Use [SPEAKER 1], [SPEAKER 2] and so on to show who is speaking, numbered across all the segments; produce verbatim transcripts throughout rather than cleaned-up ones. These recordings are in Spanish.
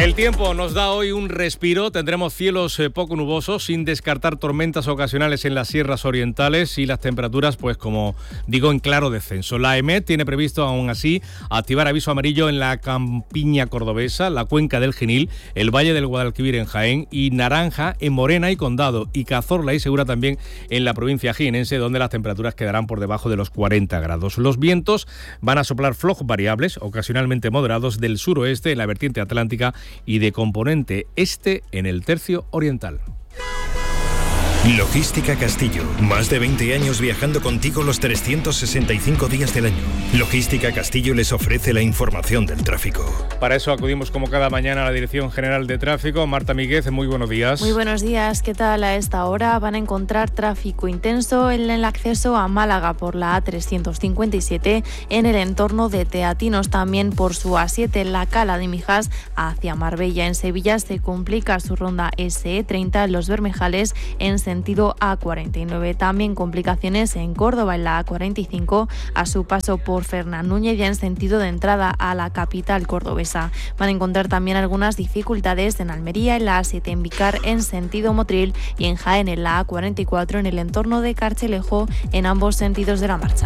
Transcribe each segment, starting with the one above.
[SPEAKER 1] El tiempo nos da hoy un respiro, tendremos cielos eh, poco nubosos, sin descartar tormentas ocasionales en las sierras orientales y las temperaturas, pues como digo, en claro descenso. La EMET tiene previsto aún así activar aviso amarillo en la campiña cordobesa, la cuenca del Genil, el Valle del Guadalquivir en Jaén y naranja en Morena y Condado y Cazorla y Segura también en la provincia jienense, donde las temperaturas quedarán por debajo de los cuarenta grados. Los vientos van a soplar flojos variables, ocasionalmente moderados del suroeste en la vertiente atlántica y de componente este en el tercio oriental.
[SPEAKER 2] Logística Castillo. Más de veinte años viajando contigo los trescientos sesenta y cinco días del año. Logística Castillo les ofrece la información del tráfico.
[SPEAKER 1] Para eso acudimos como cada mañana a la Dirección General de Tráfico. Marta Míguez, muy buenos días.
[SPEAKER 3] Muy buenos días. ¿Qué tal? A esta hora van a encontrar tráfico intenso en el acceso a Málaga por la A trescientos cincuenta y siete en el entorno de Teatinos. También por su A siete en la Cala de Mijas hacia Marbella. En Sevilla se complica su ronda ese e treinta en Los Bermejales en sentido A cuarenta y nueve. También complicaciones en Córdoba en la A cuarenta y cinco a su paso por Fernán Núñez ya en sentido de entrada a la capital cordobesa. Van a encontrar también algunas dificultades en Almería en la A siete en Vicar en sentido Motril y en Jaén en la A cuarenta y cuatro en el entorno de Carchelejo en ambos sentidos de la marcha.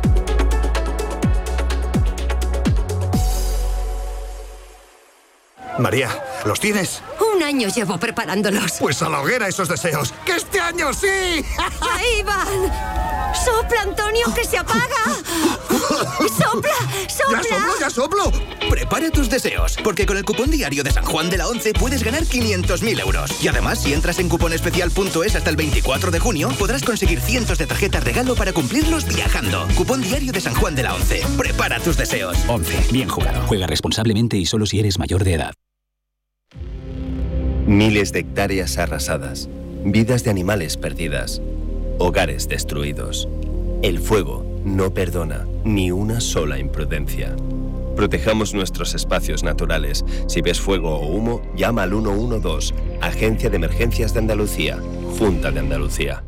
[SPEAKER 4] María, ¿los tienes?
[SPEAKER 5] Un año llevo preparándolos.
[SPEAKER 4] Pues a la hoguera esos deseos. ¡Que este año sí!
[SPEAKER 5] ¡Ahí van! ¡Sopla, Antonio, que se apaga! ¡Sopla, sopla!
[SPEAKER 4] ¡Ya soplo, ya soplo!
[SPEAKER 6] Prepara tus deseos, porque con el cupón diario de San Juan de la Once puedes ganar quinientos mil euros. Y además, si entras en cuponespecial punto es hasta el veinticuatro de junio, podrás conseguir cientos de tarjetas regalo para cumplirlos viajando. Cupón diario de San Juan de la Once. Prepara tus deseos.
[SPEAKER 7] Once. Bien jugado. Juega responsablemente y solo si eres mayor de edad.
[SPEAKER 8] Miles de hectáreas arrasadas, vidas de animales perdidas, hogares destruidos. El fuego no perdona ni una sola imprudencia. Protejamos nuestros espacios naturales. Si ves fuego o humo, llama al uno uno dos, Agencia de Emergencias de Andalucía, Junta de Andalucía.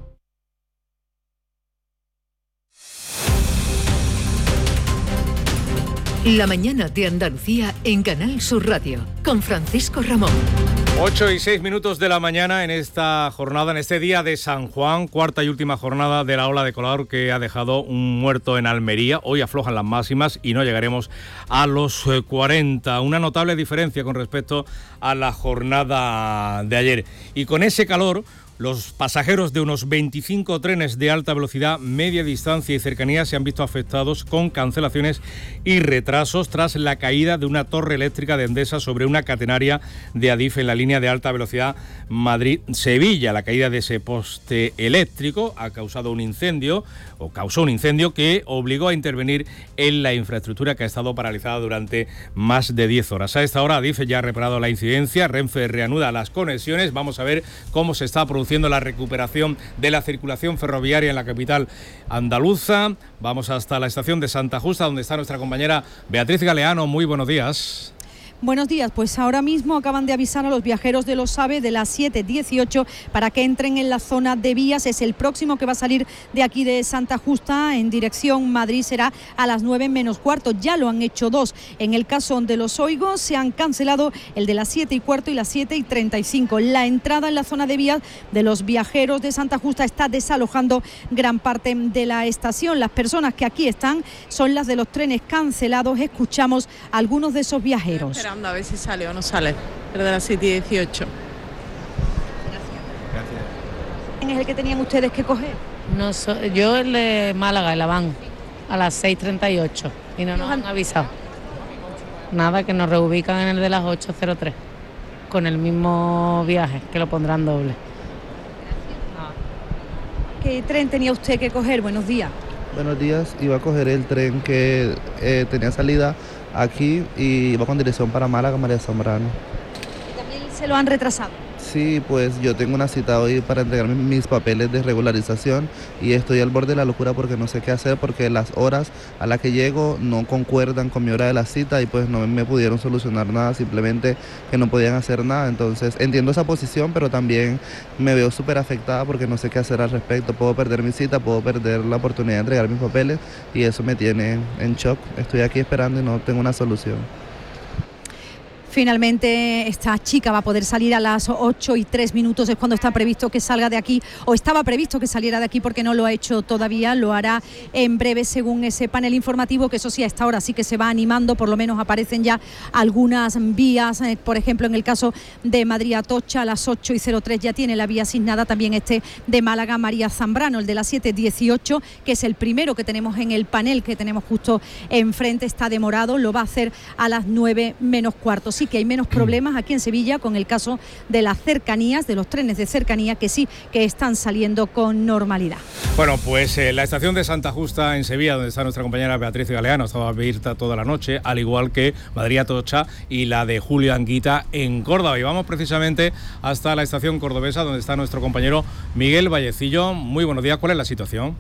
[SPEAKER 9] La mañana de Andalucía en Canal Sur Radio, con Francisco Ramón.
[SPEAKER 1] ocho y seis minutos de la mañana en esta jornada, en este día de San Juan, cuarta y última jornada de la ola de calor que ha dejado un muerto en Almería. Hoy aflojan las máximas y no llegaremos a los cuarenta. Una notable diferencia con respecto a la jornada de ayer. Y con ese calor, los pasajeros de unos veinticinco trenes de alta velocidad, media distancia y cercanía se han visto afectados con cancelaciones y retrasos tras la caída de una torre eléctrica de Endesa sobre una catenaria de Adif en la línea de alta velocidad Madrid-Sevilla. La caída de ese poste eléctrico ha causado un incendio, o causó un incendio que obligó a intervenir en la infraestructura que ha estado paralizada durante más de diez horas. A esta hora Adif ya ha reparado la incidencia, Renfe reanuda las conexiones. Vamos a ver cómo se está produciendo la recuperación de la circulación ferroviaria en la capital andaluza. Vamos hasta la estación de Santa Justa, donde está nuestra compañera Beatriz Galeano. Muy buenos días.
[SPEAKER 10] Buenos días, pues ahora mismo acaban de avisar a los viajeros de los AVE de las siete dieciocho para que entren en la zona de vías. Es el próximo que va a salir de aquí de Santa Justa en dirección Madrid, será a las nueve menos cuarto. Ya lo han hecho dos. En el caso de los Oigos se han cancelado el de las siete y cuarto y las siete y treinta y cinco. La entrada en la zona de vías de los viajeros de Santa Justa está desalojando gran parte de la estación. Las personas que aquí están son las de los trenes cancelados. Escuchamos a algunos de esos viajeros.
[SPEAKER 11] A ver si sale o no sale, el de las siete dieciocho.
[SPEAKER 10] Gracias. ¿Quién es el que tenían ustedes que coger?
[SPEAKER 11] No, so, yo el de Málaga, el Aván, a las seis treinta y ocho y no nos han avisado. Nada, que nos reubican en el de las ocho cero tres, con el mismo viaje, que lo pondrán doble.
[SPEAKER 10] ¿Qué tren tenía usted que coger? Buenos días.
[SPEAKER 12] Buenos días, iba a coger el tren que eh, tenía salida aquí y iba con dirección para Málaga, María Zambrano.
[SPEAKER 10] ¿También se lo han retrasado?
[SPEAKER 12] Sí, pues yo tengo una cita hoy para entregar mis, mis papeles de regularización y estoy al borde de la locura porque no sé qué hacer, porque las horas a las que llego no concuerdan con mi hora de la cita y pues no me pudieron solucionar nada, simplemente que no podían hacer nada. Entonces entiendo esa posición, pero también me veo súper afectada porque no sé qué hacer al respecto. Puedo perder mi cita, puedo perder la oportunidad de entregar mis papeles y eso me tiene en shock. Estoy aquí esperando y no tengo una solución.
[SPEAKER 10] Finalmente esta chica va a poder salir a las ocho y tres minutos, es cuando está previsto que salga de aquí, o estaba previsto que saliera de aquí porque no lo ha hecho todavía, lo hará en breve según ese panel informativo, que eso sí, a esta hora sí que se va animando, por lo menos aparecen ya algunas vías, eh, por ejemplo en el caso de Madrid-Atocha a las ocho y cero tres ya tiene la vía asignada, también este de Málaga-María Zambrano, el de las siete dieciocho, que es el primero que tenemos en el panel que tenemos justo enfrente, está demorado, lo va a hacer a las nueve menos cuarto. Sí que hay menos problemas aquí en Sevilla con el caso de las cercanías, de los trenes de cercanía, que sí que están saliendo con normalidad.
[SPEAKER 1] Bueno, pues eh, la estación de Santa Justa en Sevilla, donde está nuestra compañera Beatriz Galeano, estaba abierta toda la noche, al igual que Madrid-Atocha y la de Julio Anguita en Córdoba. Y vamos precisamente hasta la estación cordobesa, donde está nuestro compañero Miguel Vallecillo. Muy buenos días, ¿cuál es la situación?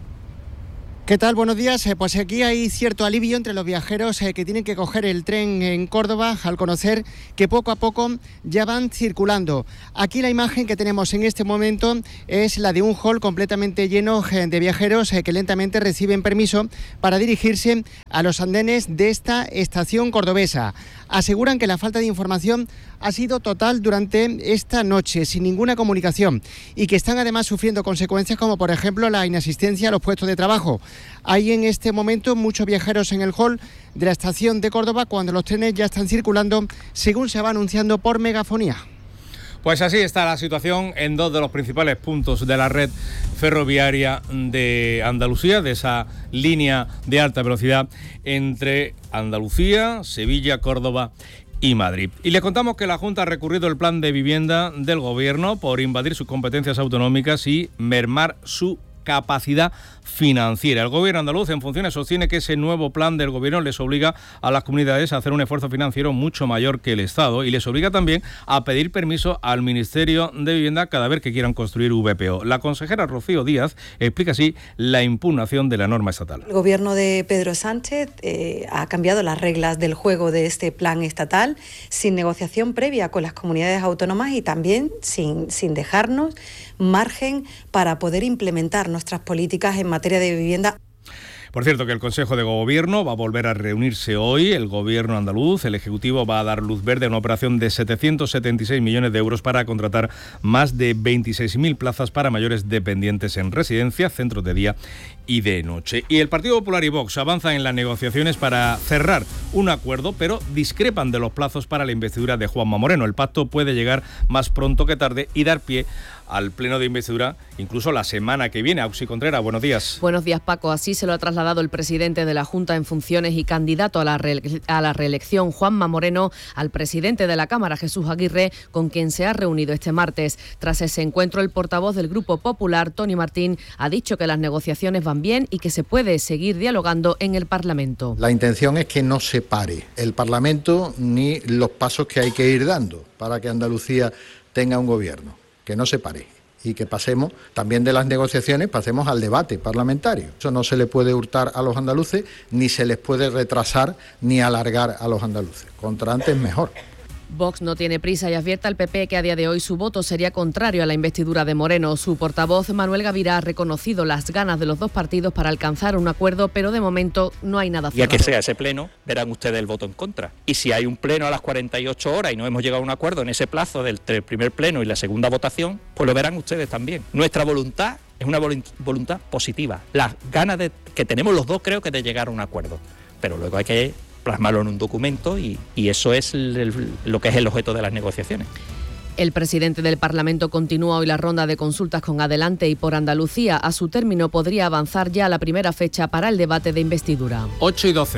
[SPEAKER 13] ¿Qué tal? Buenos días. Eh, pues aquí hay cierto alivio entre los viajeros eh, que tienen que coger el tren en Córdoba al conocer que poco a poco ya van circulando. Aquí la imagen que tenemos en este momento es la de un hall completamente lleno eh, de viajeros eh, que lentamente reciben permiso para dirigirse a los andenes de esta estación cordobesa. Aseguran que la falta de información ha sido total durante esta noche, sin ninguna comunicación, y que están además sufriendo consecuencias como por ejemplo la inasistencia a los puestos de trabajo. Hay en este momento muchos viajeros en el hall de la estación de Córdoba cuando los trenes ya están circulando según se va anunciando por megafonía.
[SPEAKER 1] Pues así está la situación en dos de los principales puntos de la red ferroviaria de Andalucía, de esa línea de alta velocidad entre Andalucía, Sevilla, Córdoba y Madrid. Y les contamos que la Junta ha recurrido el plan de vivienda del Gobierno por invadir sus competencias autonómicas y mermar su capacidad financiera. El Gobierno andaluz en funciones sostiene que ese nuevo plan del Gobierno les obliga a las comunidades a hacer un esfuerzo financiero mucho mayor que el Estado y les obliga también a pedir permiso al Ministerio de Vivienda cada vez que quieran construir V P O. La consejera Rocío Díaz explica así la impugnación de la norma estatal.
[SPEAKER 14] El Gobierno de Pedro Sánchez eh, ha cambiado las reglas del juego de este plan estatal sin negociación previa con las comunidades autónomas y también sin, sin dejarnos margen para poder implementar nuestras políticas en materia de vivienda.
[SPEAKER 1] Por cierto, que el Consejo de Gobierno va a volver a reunirse hoy. El Gobierno andaluz, el Ejecutivo, va a dar luz verde a una operación de setecientos setenta y seis millones de euros para contratar más de veintiséis mil plazas para mayores dependientes en residencias, centros de día y de noche. Y el Partido Popular y Vox avanzan en las negociaciones para cerrar un acuerdo, pero discrepan de los plazos para la investidura de Juanma Moreno. El pacto puede llegar más pronto que tarde y dar pie al pleno de investidura, incluso la semana que viene. Auxi Contreras, buenos días.
[SPEAKER 15] Buenos días, Paco. Así se lo ha trasladado el presidente de la Junta en funciones y candidato a la, re- a la reelección, Juanma Moreno, al presidente de la Cámara, Jesús Aguirre, con quien se ha reunido este martes. Tras ese encuentro, el portavoz del Grupo Popular, Tony Martín, ha dicho que las negociaciones van bien y que se puede seguir dialogando en el Parlamento.
[SPEAKER 16] La intención es que no se pare el Parlamento ni los pasos que hay que ir dando para que Andalucía tenga un gobierno. Que no se pare y que pasemos también de las negociaciones, pasemos al debate parlamentario. Eso no se le puede hurtar a los andaluces, ni se les puede retrasar ni alargar a los andaluces. Contra antes mejor.
[SPEAKER 15] Vox no tiene prisa y advierte al P P que a día de hoy su voto sería contrario a la investidura de Moreno. Su portavoz, Manuel Gavirá, ha reconocido las ganas de los dos partidos para alcanzar un acuerdo, pero de momento no hay nada cerrado.
[SPEAKER 17] Y a que sea ese pleno, verán ustedes el voto en contra. Y si hay un pleno a las cuarenta y ocho horas y no hemos llegado a un acuerdo en ese plazo del primer pleno y la segunda votación, pues lo verán ustedes también. Nuestra voluntad es una voluntad positiva. Las ganas de, que tenemos los dos, creo que de llegar a un acuerdo. Pero luego hay que plasmarlo en un documento y, y eso es el, el, lo que es el objeto de las negociaciones.
[SPEAKER 15] El presidente del Parlamento continúa hoy la ronda de consultas con Adelante y por Andalucía. A su término podría avanzar ya la primera fecha para el debate de investidura.
[SPEAKER 1] ocho y doce.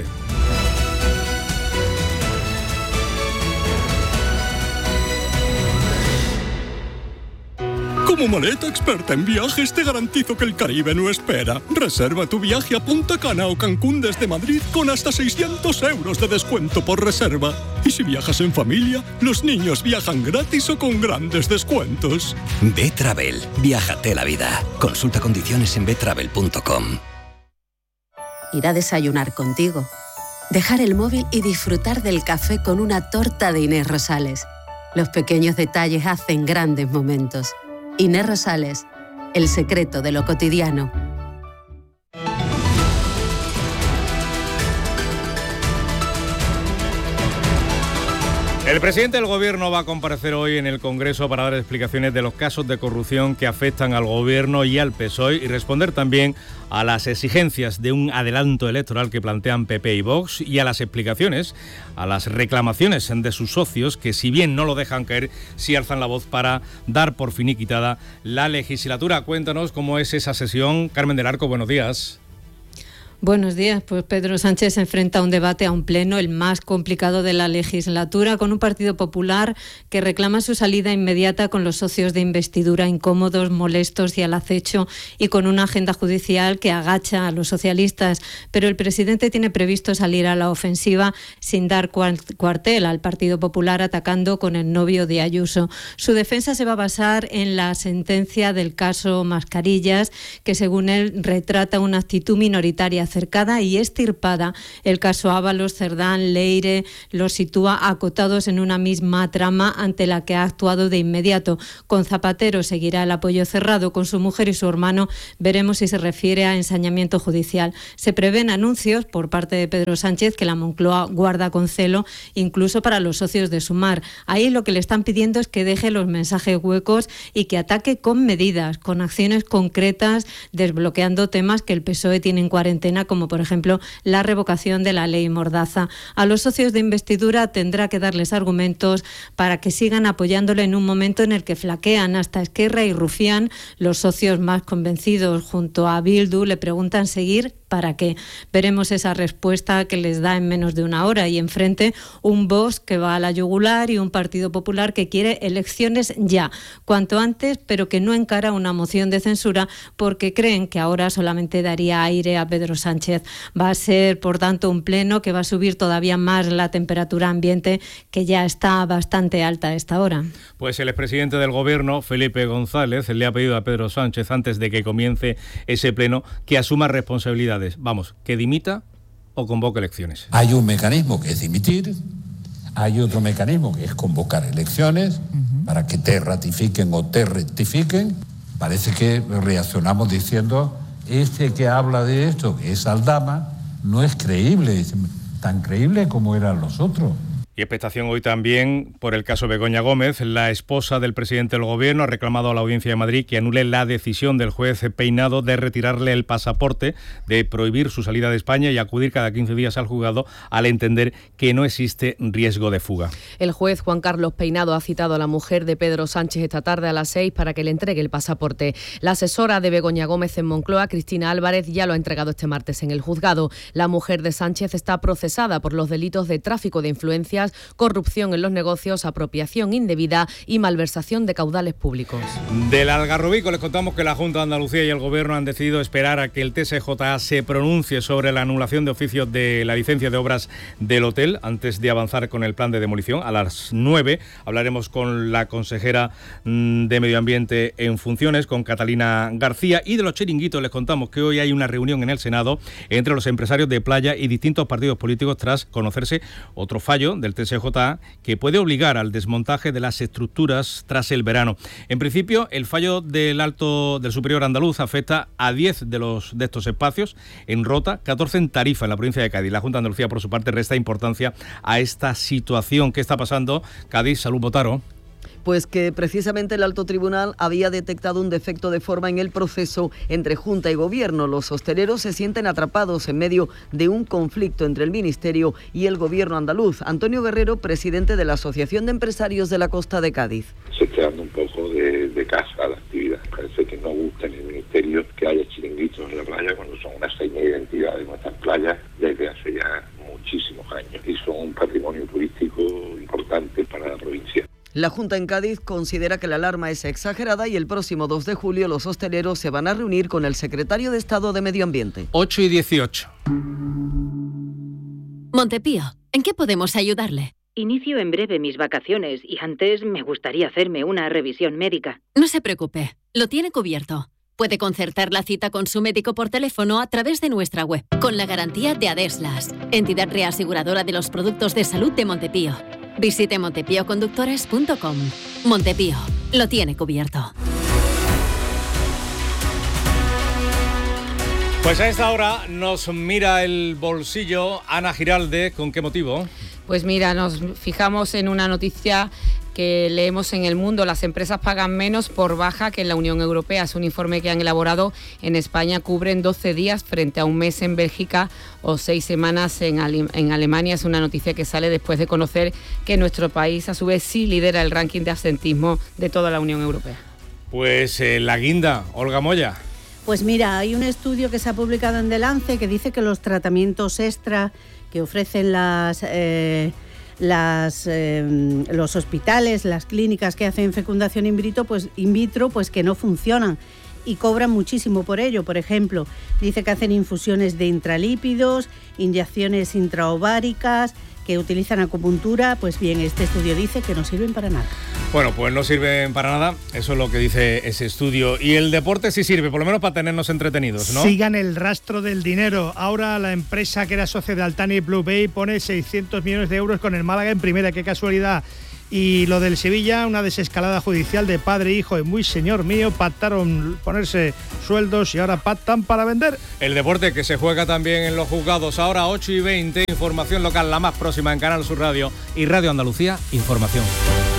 [SPEAKER 18] Como maleta experta en viajes te garantizo que el Caribe no espera. Reserva tu viaje a Punta Cana o Cancún desde Madrid con hasta seiscientos euros de descuento por reserva. Y si viajas en familia, los niños viajan gratis o con grandes descuentos.
[SPEAKER 19] B-Travel. Viájate la vida. Consulta condiciones en b travel punto com.
[SPEAKER 20] Ir a desayunar contigo. Dejar el móvil y disfrutar del café con una torta de Inés Rosales. Los pequeños detalles hacen grandes momentos. Inés Rosales, el secreto de lo cotidiano.
[SPEAKER 1] El presidente del Gobierno va a comparecer hoy en el Congreso para dar explicaciones de los casos de corrupción que afectan al Gobierno y al P S O E y responder también a las exigencias de un adelanto electoral que plantean P P y Vox y a las explicaciones, a las reclamaciones de sus socios que, si bien no lo dejan caer, sí alzan la voz para dar por finiquitada la legislatura. Cuéntanos cómo es esa sesión. Carmen del Arco, buenos días.
[SPEAKER 21] Buenos días. Pues Pedro Sánchez se enfrenta a un debate, a un pleno, el más complicado de la legislatura, con un Partido Popular que reclama su salida inmediata, con los socios de investidura incómodos, molestos y al acecho, y con una agenda judicial que agacha a los socialistas. Pero el presidente tiene previsto salir a la ofensiva sin dar cuartel al Partido Popular, atacando con el novio de Ayuso. Su defensa se va a basar en la sentencia del caso Mascarillas, que según él retrata una actitud minoritaria acercada y estirpada. El caso Ábalos, Cerdán, Leire los sitúa acotados en una misma trama ante la que ha actuado de inmediato. Con Zapatero seguirá el apoyo cerrado, con su mujer y su hermano veremos si se refiere a ensañamiento judicial. Se prevén anuncios por parte de Pedro Sánchez que la Moncloa guarda con celo, incluso para los socios de Sumar. Ahí lo que le están pidiendo es que deje los mensajes huecos y que ataque con medidas, con acciones concretas, desbloqueando temas que el P S O E tiene en cuarentena, como por ejemplo la revocación de la ley Mordaza. A los socios de investidura tendrá que darles argumentos para que sigan apoyándole en un momento en el que flaquean. Hasta Esquerra y Rufián, los socios más convencidos junto a Bildu, le preguntan seguir ¿para qué? Veremos esa respuesta que les da en menos de una hora, y enfrente un Vox que va a la yugular y un Partido Popular que quiere elecciones ya, cuanto antes, pero que no encara una moción de censura porque creen que ahora solamente daría aire a Pedro Sánchez. Va a ser, por tanto, un pleno que va a subir todavía más la temperatura ambiente, que ya está bastante alta a esta hora.
[SPEAKER 1] Pues el expresidente del Gobierno, Felipe González, le ha pedido a Pedro Sánchez, antes de que comience ese pleno, que asuma responsabilidades. Vamos, que dimita o convoque elecciones.
[SPEAKER 22] Hay un mecanismo que es dimitir, hay otro mecanismo que es convocar elecciones uh-huh. para que te ratifiquen o te rectifiquen. Parece que reaccionamos diciendo, este que habla de esto, que es Aldama, no es creíble, es tan creíble como eran los otros.
[SPEAKER 1] Y expectación hoy también por el caso Begoña Gómez. La esposa del presidente del Gobierno ha reclamado a la Audiencia de Madrid que anule la decisión del juez Peinado de retirarle el pasaporte, de prohibir su salida de España y acudir cada quince días al juzgado, al entender que no existe riesgo de fuga.
[SPEAKER 15] El juez Juan Carlos Peinado ha citado a la mujer de Pedro Sánchez esta tarde a las seis para que le entregue el pasaporte. La asesora de Begoña Gómez en Moncloa, Cristina Álvarez, ya lo ha entregado este martes en el juzgado. La mujer de Sánchez está procesada por los delitos de tráfico de influencias, corrupción en los negocios, apropiación indebida y malversación de caudales públicos.
[SPEAKER 1] Del Algarrobico les contamos que la Junta de Andalucía y el Gobierno han decidido esperar a que el T S J A se pronuncie sobre la anulación de oficios de la licencia de obras del hotel antes de avanzar con el plan de demolición. A las nueve hablaremos con la consejera de Medio Ambiente en funciones, con Catalina García. Y de los chiringuitos les contamos que hoy hay una reunión en el Senado entre los empresarios de playa y distintos partidos políticos tras conocerse otro fallo del T S J A que puede obligar al desmontaje de las estructuras tras el verano. En principio, el fallo del alto del superior andaluz afecta a diez de los de estos espacios en Rota, catorce en Tarifa, en la provincia de Cádiz. La Junta de Andalucía, por su parte, resta importancia a esta situación. ¿Qué está pasando? Cádiz, Salud Botaro.
[SPEAKER 23] Pues que precisamente el alto tribunal había detectado un defecto de forma en el proceso entre Junta y Gobierno. Los hosteleros se sienten atrapados en medio de un conflicto entre el Ministerio y el Gobierno andaluz. Antonio Guerrero, presidente de la Asociación de Empresarios de la Costa de Cádiz.
[SPEAKER 24] Se está dando un poco de, de casa a la actividad. Parece que no gusta en el Ministerio que haya chiringuitos en la playa cuando son una seña de identidad de nuestras playas desde hace ya muchísimos años y son un patrimonio turístico importante para la provincia.
[SPEAKER 23] La Junta en Cádiz considera que la alarma es exagerada y el próximo dos de julio los hosteleros se van a reunir con el secretario de Estado de Medio Ambiente.
[SPEAKER 1] ocho y dieciocho.
[SPEAKER 25] Montepío, ¿en qué podemos ayudarle?
[SPEAKER 26] Inicio en breve mis vacaciones y antes me gustaría hacerme una revisión médica.
[SPEAKER 25] No se preocupe, lo tiene cubierto. Puede concertar la cita con su médico por teléfono a través de nuestra web, con la garantía de Adeslas, entidad reaseguradora de los productos de salud de Montepío. Visite montepío conductores punto com. Montepío, lo tiene cubierto.
[SPEAKER 1] Pues a esta hora nos mira el bolsillo Ana Giralde. ¿Con qué motivo?
[SPEAKER 2] Pues mira, nos fijamos en una noticia que leemos en El Mundo. Las empresas pagan menos por baja que en la Unión Europea. Es un informe que han elaborado en España. Cubren doce días frente a un mes en Bélgica o seis semanas en, Ale- en Alemania. Es una noticia que sale después de conocer que nuestro país, a su vez, sí lidera el ranking de absentismo de toda la Unión Europea.
[SPEAKER 1] Pues eh, la guinda, Olga Moya.
[SPEAKER 3] Pues mira, hay un estudio que se ha publicado en The Lancet que dice que los tratamientos extra que ofrecen las, eh, las, eh, los hospitales, las clínicas que hacen fecundación in vitro, pues, in vitro, pues que no funcionan y cobran muchísimo por ello. Por ejemplo, dice que hacen infusiones de intralípidos, inyecciones intraováricas, que utilizan acupuntura. Pues bien, este estudio dice que no sirven para nada.
[SPEAKER 1] Bueno, pues no sirven para nada, eso es lo que dice ese estudio. Y el deporte sí sirve, por lo menos para tenernos entretenidos, ¿no?
[SPEAKER 4] Sigan el rastro del dinero. Ahora la empresa que era socia de Altani Blue Bay pone seiscientos millones de euros con el Málaga en primera, qué casualidad. Y lo del Sevilla, una desescalada judicial de padre e hijo, y muy señor mío, pactaron ponerse sueldos y ahora pactan para vender.
[SPEAKER 1] El deporte que se juega también en los juzgados. Ahora ocho y veinte, información local, la más próxima en Canal Sur Radio y Radio Andalucía Información.